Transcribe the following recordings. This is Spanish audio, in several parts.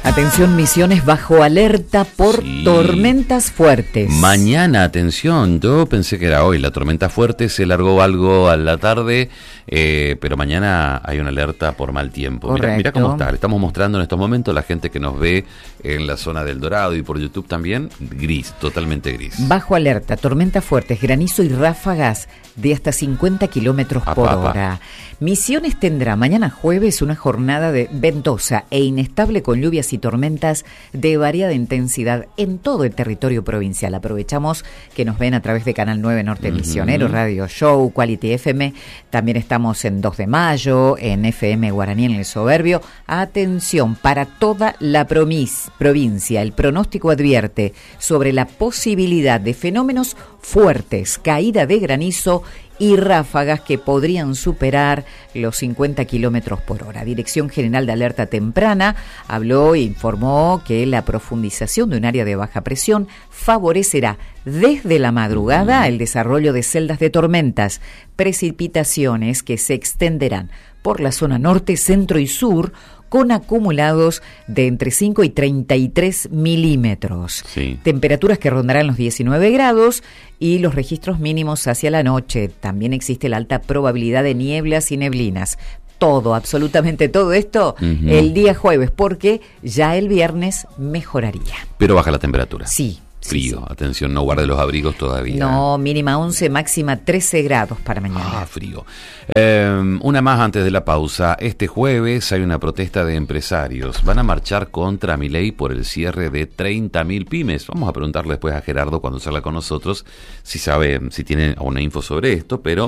Atención, Misiones bajo alerta por tormentas fuertes. Mañana, atención, yo pensé que era hoy. La tormenta fuerte se largó algo a la tarde, pero mañana hay una alerta por mal tiempo. Mira cómo está. Le estamos mostrando en estos momentos a la gente que nos ve en la zona del Dorado y por YouTube también, gris, totalmente gris. Bajo alerta, tormentas fuertes, granizo y ráfagas de hasta 50 kilómetros por hora. Misiones tendrá mañana jueves una jornada ventosa e inestable con lluvias y tormentas de variada intensidad en todo el territorio provincial. Aprovechamos que nos ven a través de Canal 9 Norte Misionero, Radio Show, Quality FM. También estamos en 2 de Mayo, en FM Guaraní en El Soberbio. Atención, para toda la provincia, el pronóstico advierte sobre la posibilidad de fenómenos fuertes, caída de granizo y ráfagas que podrían superar los 50 kilómetros por hora. Dirección General de Alerta Temprana habló e informó que la profundización de un área de baja presión favorecerá desde la madrugada el desarrollo de celdas de tormentas, precipitaciones que se extenderán por la zona norte, centro y sur, con acumulados de entre 5 y 33 milímetros. Sí. Temperaturas que rondarán los 19 grados y los registros mínimos hacia la noche. También existe la alta probabilidad de nieblas y neblinas. Todo, absolutamente todo esto, el día jueves, porque ya el viernes mejoraría. Pero baja la temperatura. Sí. Frío, sí. Atención, no guarde los abrigos todavía. No, mínima 11, máxima 13 grados para mañana. Frío. Una más antes de la pausa. Este jueves hay una protesta de empresarios. Van a marchar contra Milei por el cierre de 30.000 pymes. Vamos a preguntarle después a Gerardo cuando salga con nosotros si sabe, si tiene alguna info sobre esto, pero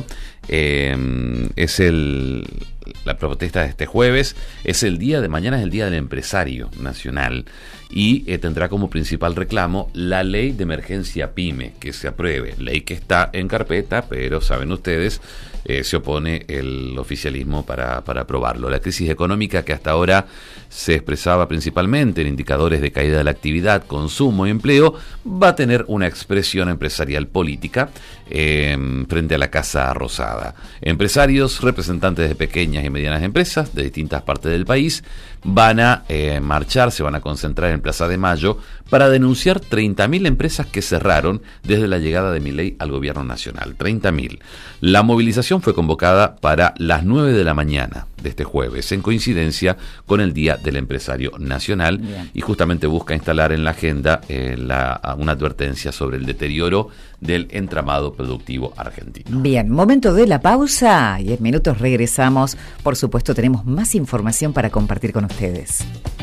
es la protesta de este jueves, es el día de mañana, es el día del empresario nacional y tendrá como principal reclamo la ley de emergencia PYME, que se apruebe, ley que está en carpeta, pero saben ustedes, se opone el oficialismo para aprobarlo. La crisis económica que hasta ahora se expresaba principalmente en indicadores de caída de la actividad, consumo y empleo, va a tener una expresión empresarial política frente a la Casa Rosada. Empresarios, representantes de pequeñas y medianas empresas de distintas partes del país van a marchar, se van a concentrar en Plaza de Mayo para denunciar 30.000 empresas que cerraron desde la llegada de Milei al gobierno nacional. 30.000. La movilización fue convocada para las 9 de la mañana de este jueves, en coincidencia con el Día del Empresario Nacional. Bien. Y justamente busca instalar en la agenda una advertencia sobre el deterioro del entramado productivo argentino. Bien, momento de la pausa y en minutos regresamos. Por supuesto, tenemos más información para compartir con ustedes.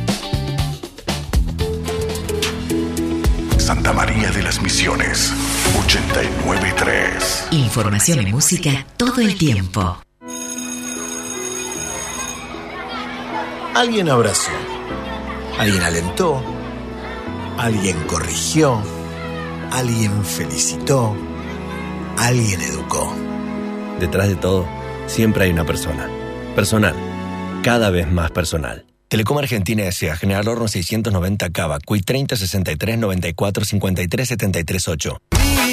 Santa María de las Misiones, 89.3. Información y música todo el tiempo. Alguien abrazó, alguien alentó, alguien corrigió, alguien felicitó, alguien educó. Detrás de todo, siempre hay una persona. Personal, cada vez más personal. Telecom Argentina S.A. General Horno 690 Cava, CUI 30 63 94 53 73 8.